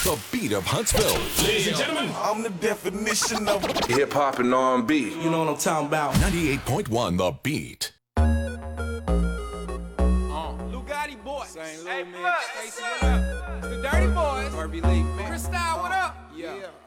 the beat of Huntsville. Ladies and gentlemen, I'm the definition of hip hop and R&B. You know what I'm talking about. 98.1 The Beat. Lugatti boy. St. Hey, Louis, Flood. Stacy, what up? It's the Dirty Boys. Harvey Lee, man. Chris Style, what up? Yeah.